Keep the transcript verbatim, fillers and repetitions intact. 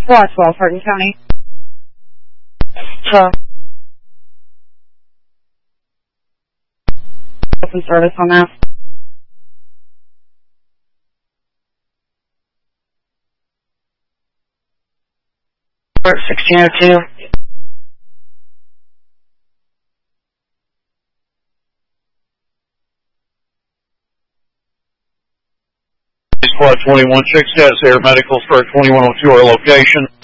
Roswell, Hardin County. Hello. Open service on that. sixteen oh two. Squad twenty-one, check status air medical for twenty-one oh two, our location.